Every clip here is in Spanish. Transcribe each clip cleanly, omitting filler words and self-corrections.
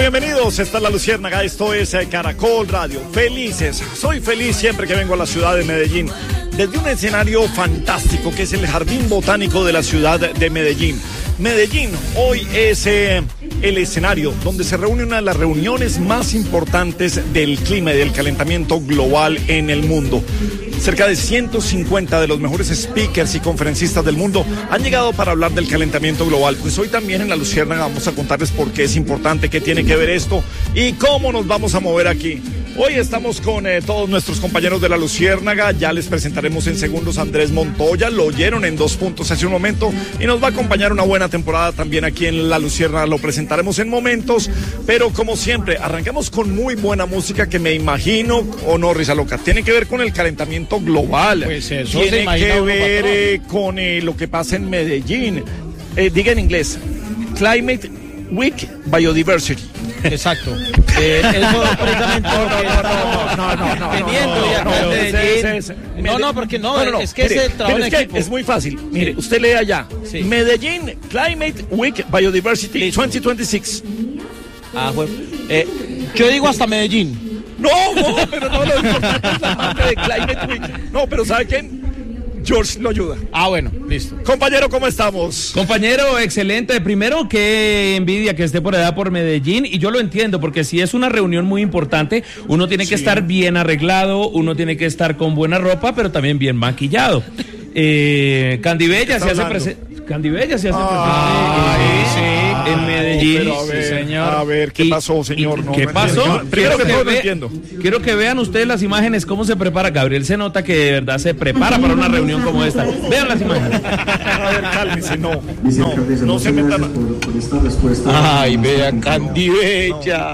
Bienvenidos, esta es La Luciérnaga, esto es Caracol Radio. Felices, soy feliz siempre que vengo a la ciudad de Medellín, desde un escenario fantástico que es el Jardín Botánico de la ciudad de Medellín. Medellín hoy es el escenario donde se reúne una de las reuniones más importantes del clima y del calentamiento global en el mundo. Cerca de 150 de los mejores speakers y conferencistas del mundo han llegado para hablar del calentamiento global. Pues hoy también en La Luciérnaga vamos a contarles por qué es importante, qué tiene que ver esto y cómo nos vamos a mover aquí. Hoy estamos con todos nuestros compañeros de La Luciérnaga, ya les presentaremos en segundos a Andrés Montoya, lo oyeron en 2 puntos hace un momento y nos va a acompañar una buena temporada también aquí en La Luciérnaga, lo presentaremos en momentos, pero como siempre, arrancamos con muy buena música que me imagino, o no, Risa Loca, tiene que ver con el calentamiento global, pues eso tiene que ver con lo que pasa en Medellín, diga en inglés, Climate Week Biodiversity. Exacto. Eso precisamente porque es que es el trabajo en equipo. Es muy fácil. Mire, usted lee allá. Sí. Medellín Climate Week Biodiversity 2026. Yo digo hasta Medellín. No, pero no, lo importante es la parte de Climate Week. No, pero ¿sabe qué? George lo ayuda. Bueno, listo. Compañero, ¿cómo estamos? Compañero, excelente. Primero, qué envidia que esté por allá por Medellín, y yo lo entiendo, porque si es una reunión muy importante, uno tiene que estar bien arreglado, uno tiene que estar con buena ropa, pero también bien maquillado. Candibella se hace presente. Candibella se hace presente en Medellín. Pero a ver, sí, señor. A ver, ¿qué pasó, señor? ¿Qué pasó? Primero que todo no entiendo. Quiero que vean ustedes las imágenes, cómo se prepara. Gabriel se nota que de verdad se prepara para una reunión como esta. Vean las imágenes. A ver, cálmese, no se metan. Ay, vean, Candibella.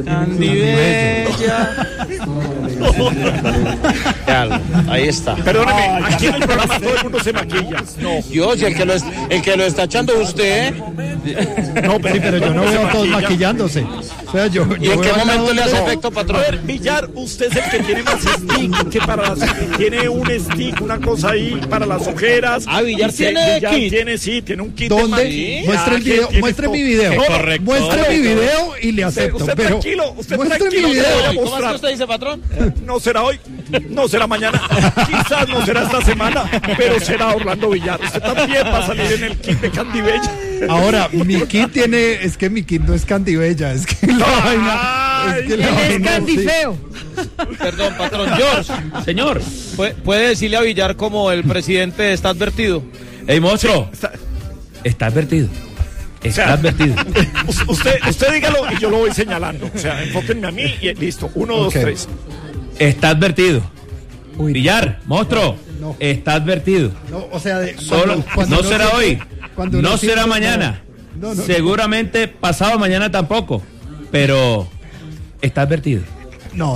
Ahí está. Perdóneme, aquí en el programa todo el mundo se maquilla. No. Yo, si el que lo está echando usted. No, pero yo no veo a todos maquillándose. O sea, yo ¿Y en qué momento le hace efecto, patrón? A ver, Villar, usted es el que tiene más stick, que para tiene un stick, una cosa ahí para las ojeras. Villar tiene kit. Tiene un kit. ¿Dónde? Muestre el video, muestre mi video. Correcto. Muestre mi video y le acepto. Usted pero tranquilo, muestre mi video. ¿Cómo es que usted dice, patrón? No será hoy, no será mañana, quizás no será esta semana, pero será Orlando Villar. Usted también va a salir en el kit de Candibella. Ahora, mi kit es que mi kit no es Candibella, es que la vaina, es que la vaina es Candifeo. Perdón, patrón. George, señor, ¿puede decirle a Villar como el presidente está advertido? ¡Ey, monstruo! Está advertido. Está advertido. Usted dígalo y yo lo voy señalando. O sea, enfóquenme a mí y listo. 1, 2, 3. Está advertido. Villar, monstruo, no. Está advertido. No, o sea, cuando no será hoy, no será mañana, no, seguramente pasado mañana tampoco, pero está advertido. No,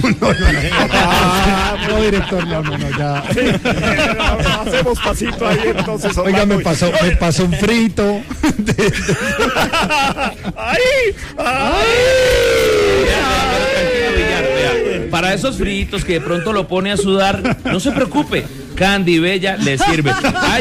director, no, ya. Hacemos pasito ahí, entonces. Oiga, me pasó un frito. ¡Ay! Para esos fritos que de pronto lo pone a sudar, no se preocupe, Candibella le sirve.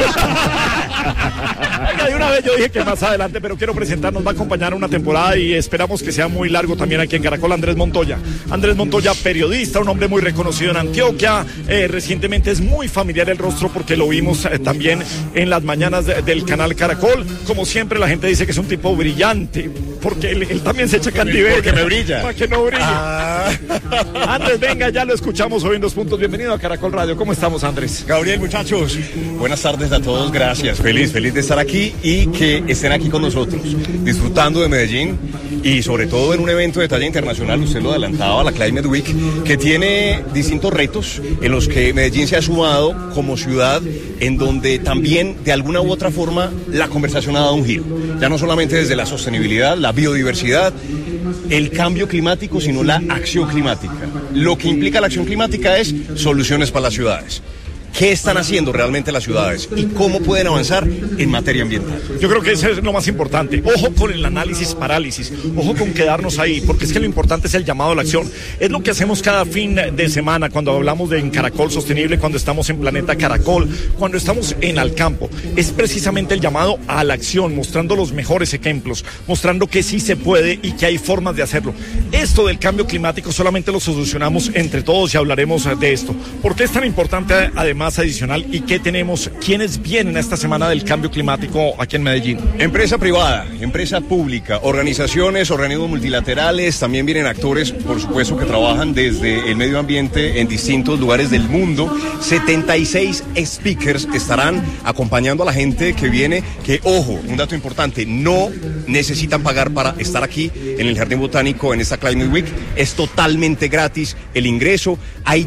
De una vez yo dije que más adelante, pero quiero presentarnos, va a acompañar una temporada y esperamos que sea muy largo también aquí en Caracol, Andrés Montoya. Andrés Montoya, periodista, un hombre muy reconocido en Antioquia, recientemente es muy familiar el rostro porque lo vimos también en las mañanas del canal Caracol. Como siempre la gente dice que es un tipo brillante, porque él también se echa Candibella. Porque me brilla. Para que no brille. Andrés, venga, ya lo escuchamos hoy en 2 puntos. Bienvenido a Caracol Radio. ¿Cómo estamos, Andrés? Gabriel, muchachos, buenas tardes a todos, gracias, feliz de estar aquí y que estén aquí con nosotros, disfrutando de Medellín y sobre todo en un evento de talla internacional, usted lo adelantaba, la Climate Week, que tiene distintos retos en los que Medellín se ha sumado como ciudad, en donde también de alguna u otra forma la conversación ha dado un giro, ya no solamente desde la sostenibilidad, la biodiversidad, el cambio climático, sino la acción climática. Lo que implica la acción climática es soluciones para las ciudades. qué están haciendo realmente las ciudades y cómo pueden avanzar en materia ambiental. Yo creo que eso es lo más importante. Ojo con el análisis parálisis, ojo con quedarnos ahí, porque es que lo importante es el llamado a la acción. Es lo que hacemos cada fin de semana cuando hablamos de En Caracol Sostenible, cuando estamos en Planeta Caracol, cuando estamos en Al Campo. Es precisamente el llamado a la acción, mostrando los mejores ejemplos, mostrando que sí se puede y que hay formas de hacerlo. Esto del cambio climático solamente lo solucionamos entre todos y hablaremos de esto. ¿Por qué es tan importante además adicional y qué tenemos? ¿Quiénes vienen a esta semana del cambio climático aquí en Medellín? Empresa privada, empresa pública, organizaciones, organismos multilaterales, también vienen actores, por supuesto, que trabajan desde el medio ambiente en distintos lugares del mundo. 76 speakers estarán acompañando a la gente que viene, que, ojo, un dato importante, no necesitan pagar para estar aquí en el Jardín Botánico en esta Climate Week, es totalmente gratis el ingreso. Hay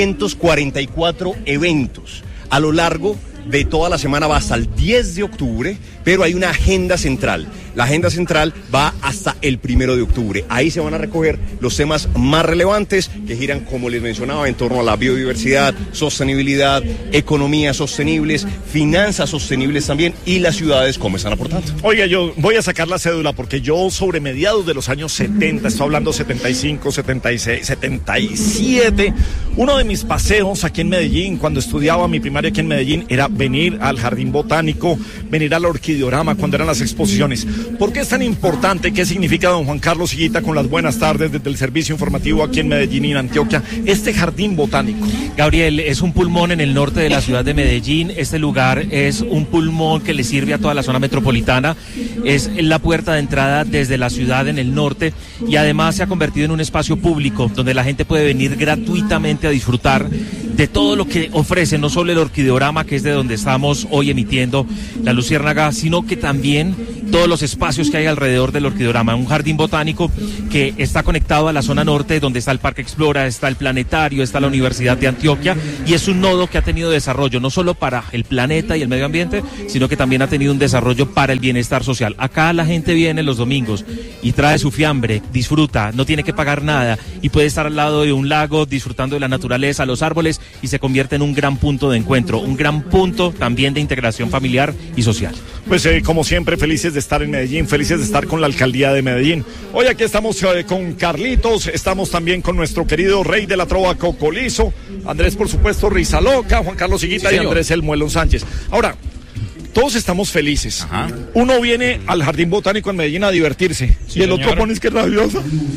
244 eventos a lo largo de toda la semana, va hasta el 10 de octubre, pero hay una agenda central. La agenda central va hasta el 1 de octubre. Ahí se van a recoger los temas más relevantes que giran, como les mencionaba, en torno a la biodiversidad, sostenibilidad, economías sostenibles, finanzas sostenibles también, y las ciudades cómo están aportando. Oiga, yo voy a sacar la cédula porque yo sobre mediados de los años 70, estoy hablando 75, 76, 77, uno de mis paseos aquí en Medellín, cuando estudiaba mi primaria aquí en Medellín, era venir al Jardín Botánico, venir al Orquideorama cuando eran las exposiciones. ¿Por qué es tan importante? ¿Qué significa, don Juan Carlos Higuita, con las buenas tardes desde el servicio informativo aquí en Medellín y en Antioquia, este Jardín Botánico? Gabriel, es un pulmón en el norte de la ciudad de Medellín. Este lugar es un pulmón que le sirve a toda la zona metropolitana. Es la puerta de entrada desde la ciudad en el norte y además se ha convertido en un espacio público donde la gente puede venir gratuitamente a disfrutar de todo lo que ofrece, no solo el Orquideorama, que es de donde estamos hoy emitiendo la Luciérnaga, sino que también todos los espacios que hay alrededor del Orquideorama. Un jardín botánico que está conectado a la zona norte, donde está el Parque Explora, está el Planetario, está la Universidad de Antioquia, y es un nodo que ha tenido desarrollo no solo para el planeta y el medio ambiente, sino que también ha tenido un desarrollo para el bienestar social. Acá la gente viene los domingos y trae su fiambre, disfruta, no tiene que pagar nada y puede estar al lado de un lago disfrutando de la naturaleza, los árboles, y se convierte en un gran punto de encuentro, un gran punto también de integración familiar y social. Pues como siempre, felices de estar en Medellín, felices de estar con la alcaldía de Medellín. Hoy aquí estamos con Carlitos, estamos también con nuestro querido rey de la trova Cocolizo, Andrés, por supuesto, Rizaloca, Juan Carlos Higuita, sí, y Andrés El Muelón Sánchez. Ahora, todos estamos felices. Ajá. Uno viene al Jardín Botánico en Medellín a divertirse, sí, y el otro pone es que es rabiosa.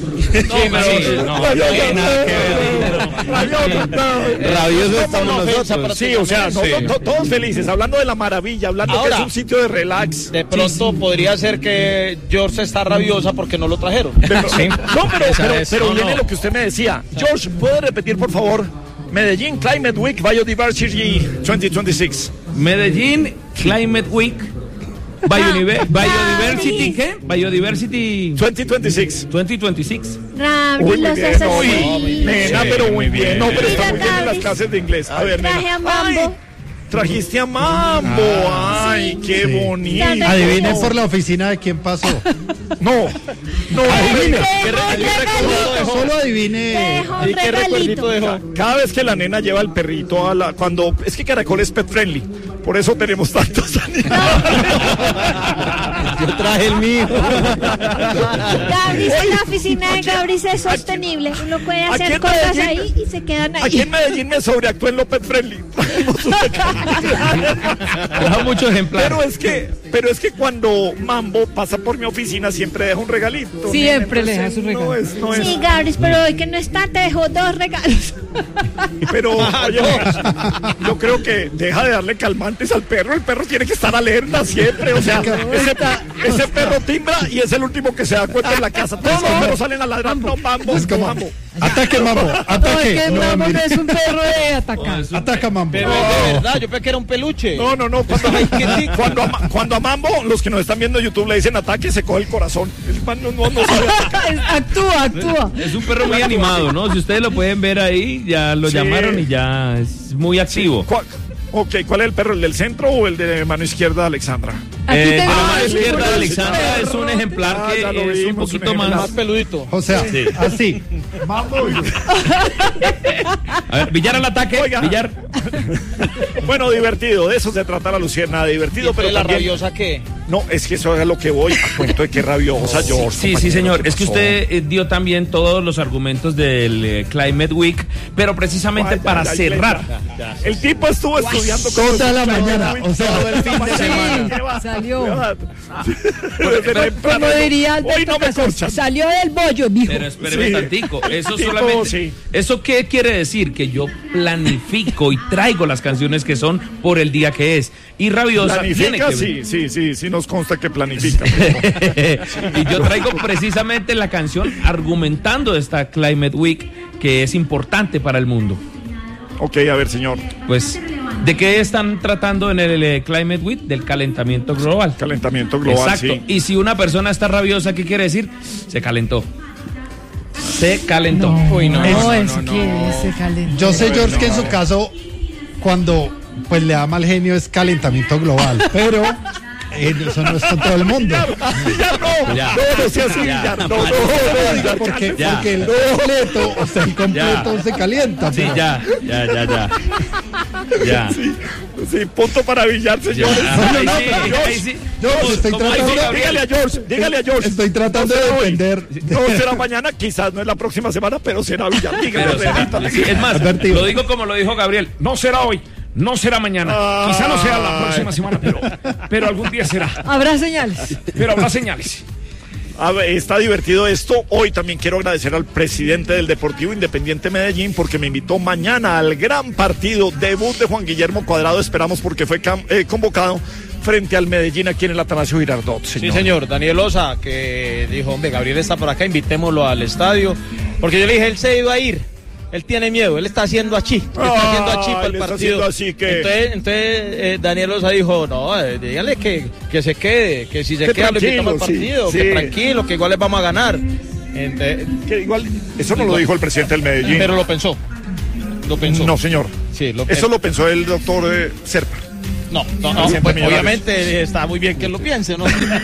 Rabioso estamos nosotros. Sí, o sea, todos felices, hablando de la maravilla, hablando ahora, que es un sitio de relax. De pronto podría ser que George está rabiosa porque no lo trajeron. Sí. No, pero viene lo que usted me decía. George, ¿puede repetir, por favor? Medellín Climate Week Biodiversity 2026. Medellín Climate Week Biodiversity, ¿qué? Biodiversity 2026. 2026. Uy, muy bien, no, nena, pero muy bien. No, pero está muy bien en las clases de inglés. A ver, nena. Ay, trajiste a Mambo. Ay, qué bonito. Adivinen por la oficina de quién pasó. No, adivine. Solo adivine. ¿Y qué recuerdito dejó? Cada vez que la nena lleva el perrito es que Caracol es pet friendly, por eso tenemos tantos animales. Yo traje el mío. Gabris, en la oficina de Gabris es sostenible. Uno puede hacer cosas ahí y se quedan ahí. Aquí en Medellín me sobreactué en lo pet friendly. Deja mucho ejemplar. Pero es que cuando Mambo pasa por mi oficina siempre deja un regalito. Siempre le deja su regalo. No es. Sí, Gabris, pero hoy que no está te dejó 2 regalos. Pero, oye, yo creo que deja de darle calmantes al perro. El perro tiene que estar alerta siempre. O sea, ese perro timbra y es el último que se da cuenta en la casa. Todos los perros salen a ladrar. No, Mambo. Mambo. Ataque, Mambo. Ataque. No, es que Mambo no es un perro de atacar. Ataca, Mambo. Pero de verdad, yo pensé que era un peluche. No. Cuando a Mambo, los que nos están viendo en YouTube le dicen ataque, se coge el corazón. El man no sabe atacar. Actúa. Es un perro muy animado, ¿no? Si ustedes lo pueden ver ahí, ya lo llamaron y ya es muy activo. Ok, ¿cuál es el perro? ¿El del centro o el de mano izquierda, Alexandra? De la tengo mano un izquierda de perro. Alexandra es un ejemplar que ya lo es un vimos, poquito un más ejemplar. peludito. O sea, Sí. así. Vamos. A ver, Villar al ataque. Oiga. Villar. Bueno, divertido, de eso se trata la Luciérnaga, divertido, pero la también... rabiosa qué? No, es que eso es a lo que voy, a cuento de qué rabiosa, George. Sí, compañero, sí, señor. ¿qué Es que pasó? usted dio también todos los argumentos del Climate Week, pero precisamente Ay, para ya, ya, cerrar. ya. El tipo estuvo estudiando Toda la los- mañana, o sea, todo el fin de Sí, semana. ¿Qué va? salió. ¿Qué va? Como diría Hoy Alberto no me Casas, corchan. salió del bollo, mijo. Pero espéreme Sí. tantico, eso Tipo, solamente, sí. ¿eso qué quiere decir? Que yo planifico y traigo las canciones que son por el día que es. Y Rabiosa tiene ¿Planifica? que Sí nos consta que planifica. y yo traigo precisamente la canción argumentando esta Climate Week que es importante para el mundo. Ok, a ver, señor. Pues, ¿de qué están tratando en el Climate Week? Del calentamiento global. Calentamiento global, Exacto. sí. Y si una persona está rabiosa, ¿qué quiere decir? Se calentó. Se calentó. Uy, no, No, no, eso no, que no. se calentó. Yo sé, George, no, que en no. su caso, cuando pues le da mal genio es calentamiento global, pero eso no es con todo el mundo. Villar, no, Ya. no sea así, Ya. Villar, no, Diga, porque, Ya. porque el completo, o sea, el completo Ya. se calienta. Sí, pero- ya. Ya. Sí, punto para Villar, señores. Ahí sí. Yo estoy Como dijo tratando- Gabriel. Dígale a George. Estoy tratando No de será hoy, defender. No será mañana, quizás no es la próxima semana, pero será Villar. Dígale, Pero será- repítale. sí, es más, Advertido. lo digo como lo dijo Gabriel. No será hoy. No será mañana. Quizá no sea la próxima semana, pero algún día será. Habrá señales. Pero habrá señales. A ver, está divertido esto. Hoy también quiero agradecer al presidente del Deportivo Independiente Medellín porque me invitó mañana al gran partido, debut de Juan Guillermo Cuadrado. Esperamos porque fue convocado frente al Medellín aquí en el Atanasio Girardot, señor. Sí, señor. Daniel Osa, que dijo, hombre, Gabriel está por acá, invitémoslo al estadio. Porque yo le dije, él se iba a ir. Él tiene miedo, él está haciendo achí. Está haciendo achí para el le está partido. haciendo así que- Entonces Daniel Osa dijo, no, díganle que se quede, que si se Que queda lo invitamos al tranquilo, sí, partido, sí. que tranquilo, que igual les vamos a ganar. Entonces, Que igual, eso no lo dijo el presidente del Medellín. pero lo pensó. Lo pensó. No, señor. Sí, Eso lo pensó el doctor Serpa. No, Presidente pues, Millonarios. obviamente está muy bien que él lo piense, ¿no?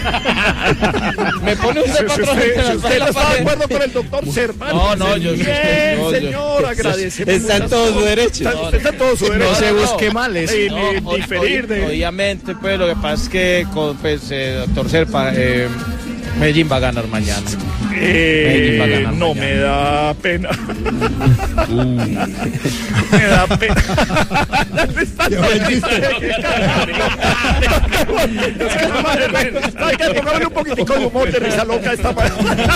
Me pone usted patrón entre Si las usted la está de pared. acuerdo con el doctor Serpa. No, yo Bien, señor, agradecemos. Está en todo su derecho. Está en todo su derecho. No se busque males. Sí, No, ni diferir de... Obviamente, pues lo que pasa es que doctor Serpa, Medellín va a ganar mañana. Medellín va a ganar no, mañana. me da pena. Me da pena. ¿Sabes qué? Pongámosle un poquitico de humor de risa loca a esta